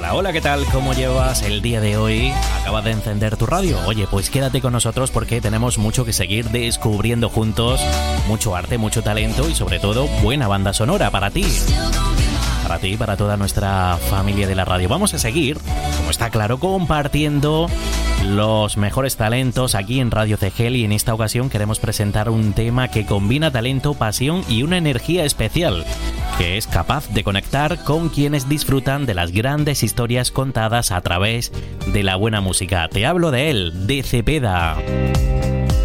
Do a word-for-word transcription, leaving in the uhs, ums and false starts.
Hola, hola, ¿qué tal? ¿Cómo llevas el día de hoy? ¿Acabas de encender tu radio? Oye, pues quédate con nosotros porque tenemos mucho que seguir descubriendo juntos, mucho arte, mucho talento y sobre todo buena banda sonora para ti. Para ti y para toda nuestra familia de la radio. Vamos a seguir, como está claro, compartiendo los mejores talentos aquí en Radio C G L y en esta ocasión queremos presentar un tema que combina talento, pasión y una energía especial, que es capaz de conectar con quienes disfrutan de las grandes historias contadas a través de la buena música. Te hablo de él, de Cepeda.